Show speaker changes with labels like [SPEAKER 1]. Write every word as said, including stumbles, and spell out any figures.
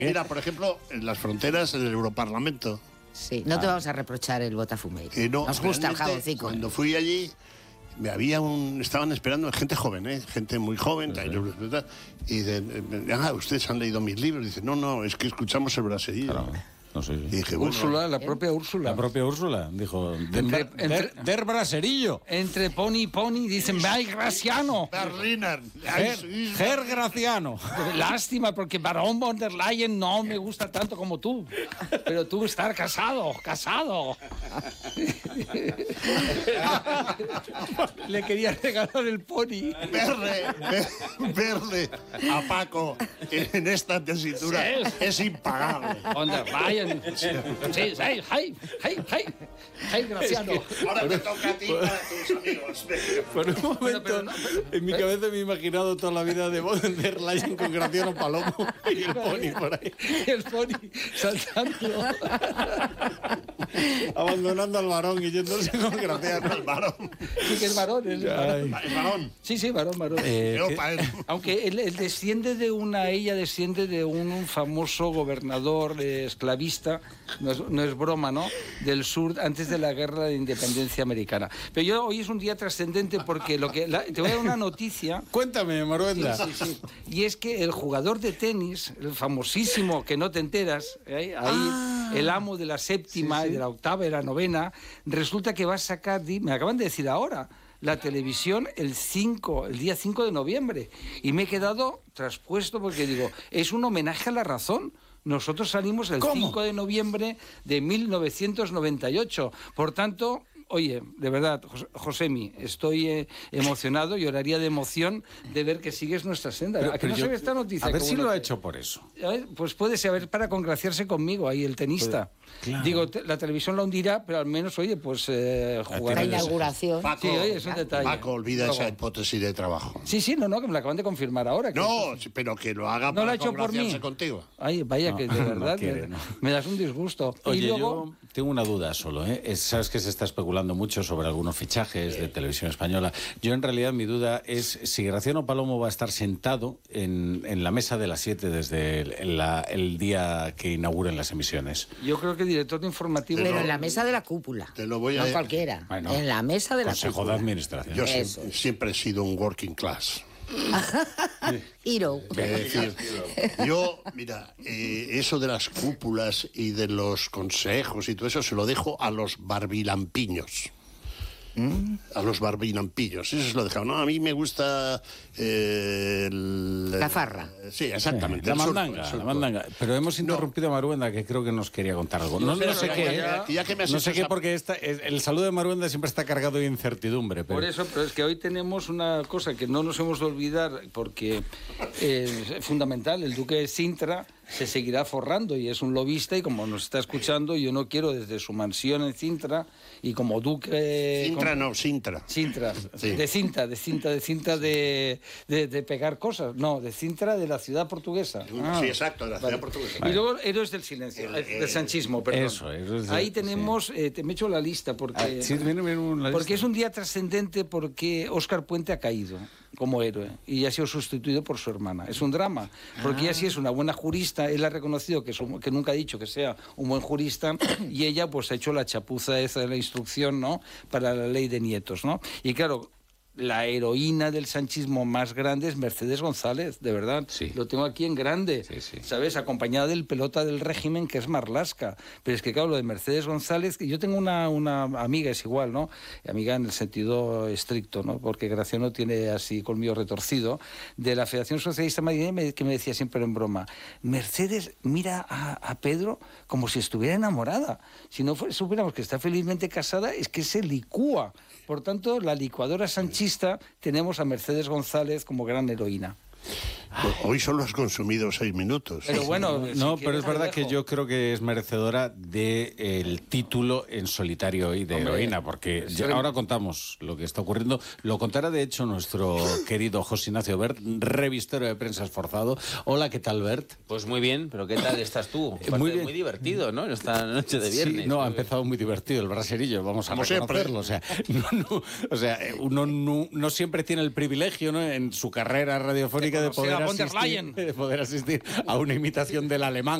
[SPEAKER 1] Mira, por ejemplo, en las fronteras, en el Europarlamento.
[SPEAKER 2] Sí, no te vamos a reprochar el botafumeiro.
[SPEAKER 1] Que no,
[SPEAKER 2] Nos gusta el
[SPEAKER 1] realmente,
[SPEAKER 2] jaboncico.
[SPEAKER 1] Cuando fui allí, me había un, estaban esperando gente joven, ¿eh? Gente muy joven. Sí, sí. Y de, ah, ustedes han leído mis libros. Dice, no, no, es que escuchamos el braserillo.
[SPEAKER 3] Claro. No sé.
[SPEAKER 1] Y dije, bueno,
[SPEAKER 4] Úrsula, la propia Úrsula.
[SPEAKER 3] La propia Úrsula dijo,
[SPEAKER 4] Entre-
[SPEAKER 3] der,
[SPEAKER 4] entre-
[SPEAKER 3] der, der braserillo.
[SPEAKER 4] Entre Pony y Pony dicen, ¡ay, Graciano!
[SPEAKER 1] Berliner.
[SPEAKER 3] Ger, Ger Graciano.
[SPEAKER 4] Lástima, porque Barón von der Leyen no me gusta tanto como tú. Pero tú estar casado, casado. Le quería regalar el Pony.
[SPEAKER 1] Verle, ver- verle a Paco en esta tesitura
[SPEAKER 4] Sí.
[SPEAKER 1] es impagable.
[SPEAKER 4] Von der Leyen. Sí, sí, hey, hey, hey, hey, hey, Graciano.
[SPEAKER 1] Ahora te toca a ti para tus amigos.
[SPEAKER 3] Por un momento,
[SPEAKER 4] Pero, pero no, pero-
[SPEAKER 3] en mi cabeza me he imaginado toda la vida de von der Leyen con Graciano Palomo y el Pony por ahí,
[SPEAKER 4] El Pony saltando.
[SPEAKER 3] abandonando al varón y yéndose con Graciano.
[SPEAKER 1] El varón.
[SPEAKER 4] Sí, que es varón. Es varón.
[SPEAKER 1] El varón.
[SPEAKER 4] Sí, sí, varón, varón.
[SPEAKER 3] Eh,
[SPEAKER 1] Yo,
[SPEAKER 3] que-
[SPEAKER 1] pa' él.
[SPEAKER 4] Aunque él, él desciende de una, ella desciende de un, un famoso gobernador eh, esclavista, no es, no es broma, ¿no? Del sur, antes de la guerra de independencia americana. Pero yo hoy es un día trascendente porque lo que la- te voy a dar una noticia.
[SPEAKER 3] Cuéntame, Maruenda.
[SPEAKER 4] Sí, sí. Y es que el jugador de tenis, el famosísimo que no te enteras, ¿eh? ahí
[SPEAKER 2] Ah.
[SPEAKER 4] el amo de la séptima, y de la octava y de la novena, resulta que va a sacar, di- me acaban de decir ahora, la televisión el cinco, el día cinco de noviembre. Y me he quedado traspuesto porque digo, es un homenaje a la razón. Nosotros salimos el
[SPEAKER 3] ¿Cómo?
[SPEAKER 4] cinco de noviembre de mil novecientos noventa y ocho. Por tanto, oye, de verdad, Jos- Josemi, estoy eh, emocionado, lloraría de emoción de ver que sigues nuestra senda.
[SPEAKER 3] Pero-
[SPEAKER 4] ¿A que
[SPEAKER 3] pero
[SPEAKER 4] no
[SPEAKER 3] yo-
[SPEAKER 4] se ve esta noticia?
[SPEAKER 3] A ver
[SPEAKER 4] Qué
[SPEAKER 3] si
[SPEAKER 4] bueno
[SPEAKER 3] lo ha
[SPEAKER 4] que-
[SPEAKER 3] hecho por eso.
[SPEAKER 4] ¿Eh? Pues puede ser, a ver, para congraciarse conmigo ahí, el tenista.
[SPEAKER 3] Claro.
[SPEAKER 4] Digo, te- la televisión la hundirá, pero al menos, oye, pues eh, jugar.
[SPEAKER 2] La
[SPEAKER 3] tiene-
[SPEAKER 2] inauguración.
[SPEAKER 1] Paco,
[SPEAKER 4] Sí, oye, es un detalle.
[SPEAKER 1] Paco, olvida
[SPEAKER 4] Luego.
[SPEAKER 1] esa hipótesis de trabajo.
[SPEAKER 4] Sí, sí, no, no, que me la acaban de confirmar ahora. que-
[SPEAKER 1] No, sí, pero que lo haga
[SPEAKER 4] No
[SPEAKER 1] para
[SPEAKER 4] lo ha hecho por
[SPEAKER 1] congraciarse
[SPEAKER 4] mí.
[SPEAKER 1] contigo.
[SPEAKER 4] Ay, vaya,
[SPEAKER 3] No,
[SPEAKER 4] que de
[SPEAKER 3] no
[SPEAKER 4] verdad
[SPEAKER 3] quiere,
[SPEAKER 4] me,
[SPEAKER 3] no.
[SPEAKER 4] me das un disgusto.
[SPEAKER 3] Oye,
[SPEAKER 4] y luego,
[SPEAKER 3] yo tengo una duda solo, ¿eh? Es- sabes que se está especulando mucho sobre algunos fichajes de Televisión Española. Yo, en realidad, mi duda es si Graciano Palomo va a estar sentado en, en la mesa de las siete desde el, la- el día que inauguren las emisiones.
[SPEAKER 4] yo creo que director de informativo.
[SPEAKER 2] Pero en la mesa de la cúpula.
[SPEAKER 1] Te lo voy a-
[SPEAKER 2] No cualquiera.
[SPEAKER 3] Bueno,
[SPEAKER 2] en la mesa de la
[SPEAKER 3] Consejo
[SPEAKER 2] cúpula.
[SPEAKER 3] de Administración.
[SPEAKER 1] Yo
[SPEAKER 2] Eso
[SPEAKER 1] siempre,
[SPEAKER 2] es.
[SPEAKER 1] siempre he sido un working class.
[SPEAKER 2] Hero.
[SPEAKER 1] Es decir, yo, mira, eh, eso de las cúpulas y de los consejos y todo eso se lo dejo a los barbilampiños. A los barbilampillos, eso se lo dejo. No, a mí me gusta eh, el-
[SPEAKER 2] La farra.
[SPEAKER 1] Sí, exactamente.
[SPEAKER 3] La
[SPEAKER 1] el surco,
[SPEAKER 3] mandanga,
[SPEAKER 1] el
[SPEAKER 3] la
[SPEAKER 1] surco.
[SPEAKER 3] mandanga. Pero hemos interrumpido a Maruenda, que creo que nos quería contar algo. No, no
[SPEAKER 4] pero
[SPEAKER 3] sé
[SPEAKER 4] ya-
[SPEAKER 3] qué,
[SPEAKER 4] ya-
[SPEAKER 3] ¿eh?
[SPEAKER 1] ya que me has
[SPEAKER 3] no
[SPEAKER 1] hecho
[SPEAKER 3] sé qué,
[SPEAKER 1] esa-
[SPEAKER 3] porque esta, el el saludo de Maruenda siempre está cargado de incertidumbre. Pero...
[SPEAKER 4] Por eso, pero es que hoy tenemos una cosa que no nos hemos de olvidar, porque eh, es fundamental, el duque de Sintra se seguirá forrando y es un lobista, y como nos está escuchando, yo no quiero desde su mansión en Sintra, y como duque...
[SPEAKER 1] Sintra
[SPEAKER 4] como-
[SPEAKER 1] no, Sintra.
[SPEAKER 4] Sintra,
[SPEAKER 1] Sí.
[SPEAKER 4] de cinta, de cinta, de cinta de, de, de pegar cosas, no, de Sintra de la ciudad portuguesa.
[SPEAKER 1] Sí, exacto, de la ciudad portuguesa.
[SPEAKER 4] Y luego Héroes del Silencio,
[SPEAKER 1] El-
[SPEAKER 4] del sanchismo, perdón.
[SPEAKER 3] Eso, Héroes del-
[SPEAKER 4] Ahí tenemos, eh, te me he hecho la lista, porque...
[SPEAKER 3] Ah, sí, viene- viene una
[SPEAKER 4] Porque
[SPEAKER 3] lista.
[SPEAKER 4] es un día trascendente porque Óscar Puente ha caído como héroe y ha sido sustituido por su hermana. Es un drama, porque ella sí es una buena jurista, él ha reconocido que, es un- que nunca ha dicho que sea un buen jurista, y ella pues ha hecho la chapuza esa de la instrucción, ¿no?, para la ley de nietos, ¿no? Y claro, la heroína del sanchismo más grande es Mercedes González, de verdad.
[SPEAKER 3] Sí.
[SPEAKER 4] Lo tengo aquí en grande,
[SPEAKER 3] Sí, sí.
[SPEAKER 4] ¿sabes? Acompañada del pelota del régimen, que es Marlaska. Pero es que, claro, lo de Mercedes González, que yo tengo una, una amiga, es igual, ¿no? Amiga en el sentido estricto, ¿no? Porque Graciano tiene así colmillo retorcido, de la Federación Socialista Madrileña, que me decía siempre en broma, Mercedes mira a, a Pedro como si estuviera enamorada. Si no fuera, supiéramos que está felizmente casada, es que se licúa. Por tanto, la licuadora sanchista, tenemos a Mercedes González como gran heroína.
[SPEAKER 1] Hoy solo has consumido seis minutos.
[SPEAKER 4] Pero bueno,
[SPEAKER 3] No,
[SPEAKER 4] si
[SPEAKER 3] pero es
[SPEAKER 4] quieres,
[SPEAKER 3] verdad
[SPEAKER 4] lo
[SPEAKER 3] que
[SPEAKER 4] dejo.
[SPEAKER 3] yo creo que es merecedora del título en solitario hoy de
[SPEAKER 4] Hombre,
[SPEAKER 3] heroína, porque ya-
[SPEAKER 4] sí.
[SPEAKER 3] ahora contamos lo que está ocurriendo. Lo contará, de hecho, nuestro querido José Ignacio Bert, revistero de prensa esforzado. Hola, ¿qué tal, Bert?
[SPEAKER 5] Pues muy bien, pero ¿qué tal estás tú? Aparte,
[SPEAKER 3] Muy bien.
[SPEAKER 5] muy divertido, ¿no? En esta noche de viernes.
[SPEAKER 3] Sí, no, ha empezado muy divertido el braserillo, vamos a
[SPEAKER 1] Como
[SPEAKER 3] reconocerlo. O sea, no, no, o sea, uno no, no siempre tiene el privilegio, ¿no?, en su carrera radiofónica de
[SPEAKER 4] conocer
[SPEAKER 3] poder
[SPEAKER 4] a von der
[SPEAKER 3] asistir,
[SPEAKER 4] Leyen.
[SPEAKER 3] de poder asistir a una imitación del alemán